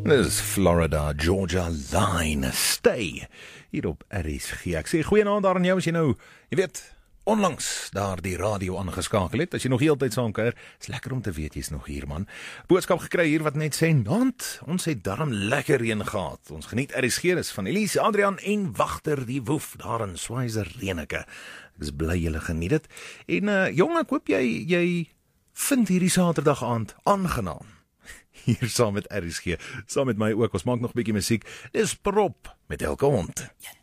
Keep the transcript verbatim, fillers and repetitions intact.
Dis Florida Georgia Line. Stay hier op R S G. Ek sê goeienaand daar aan jou as jy nou, jy weet, onlangs daar die radio aangeskakel het. As jy nog heeltyd saamkuier, is lekker om te weet jy's nog hier, man. Boodskap gekry hier wat net sê, "Nant, ons het darm lekker reën gehad. Ons geniet R S G is van Elise, Adrian en Wagter die Woef daar in Swazier Reneke. Ek is bly julle geniet dit. En uh, jong, ek hoop jy jy vind hierdie Saterdag aand aangenaam. Hier saam met R S G, saam met my ook. Ons maak nog 'n bietjie musiek. Dis Prop met Elke Hond.